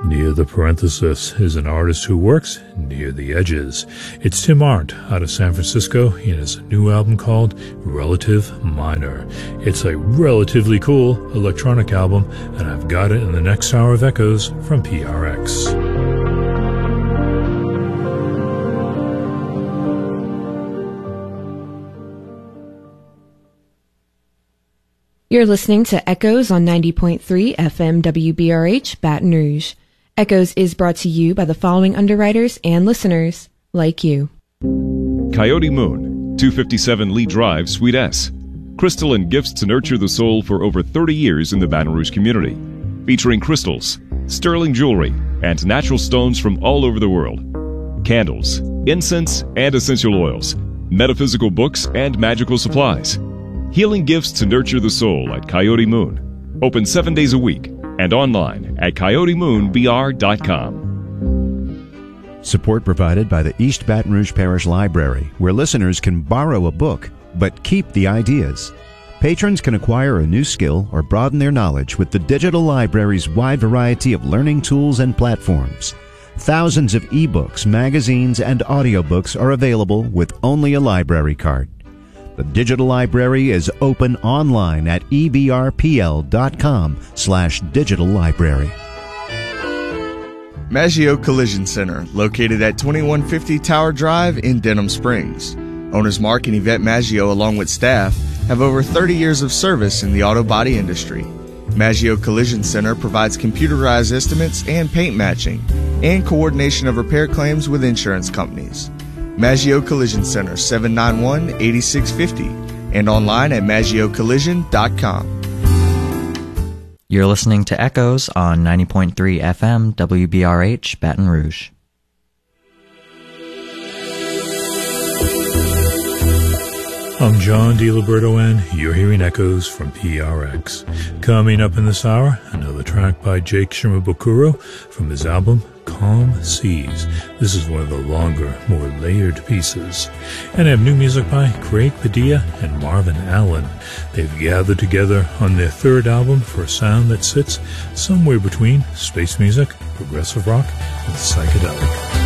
Near the parenthesis is an artist who works near the edges. It's Tim Arndt out of San Francisco in his new album called Relative Minor. It's a relatively cool electronic album, and I've got it in the next hour of Echoes from PRX. You're listening to Echoes on 90.3 FM WBRH, Baton Rouge. Echoes is brought to you by the following underwriters and listeners, like you. Coyote Moon, 257 Lee Drive, Suite S. Crystalline gifts to nurture the soul for over 30 years in the Baton Rouge community. Featuring crystals, sterling jewelry, and natural stones from all over the world. Candles, incense, and essential oils. Metaphysical books and magical supplies. Healing gifts to nurture the soul at Coyote Moon. Open 7 days a week and online at coyotemoonbr.com. Support provided by the East Baton Rouge Parish Library, where listeners can borrow a book, but keep the ideas. Patrons can acquire a new skill or broaden their knowledge with the digital library's wide variety of learning tools and platforms. Thousands of ebooks, magazines, and audiobooks are available with only a library card. The digital library is open online at ebrpl.com/digital library. Maggio Collision Center, located at 2150 Tower Drive in Denham Springs. Owners Mark and Yvette Maggio, along with staff, have over 30 years of service in the auto body industry. Maggio Collision Center provides computerized estimates and paint matching, and coordination of repair claims with insurance companies. Maggio Collision Center, 791-8650, and online at maggiocollision.com. You're listening to Echoes on 90.3 FM WBRH, Baton Rouge. I'm John DiLiberto, and you're hearing Echoes from PRX. Coming up in this hour, another track by Jake Shimabukuro from his album Calm Seas. This is one of the longer, more layered pieces. And I have new music by Craig Padilla and Marvin Allen. They've gathered together on their third album for a sound that sits somewhere between space music, progressive rock, and psychedelic.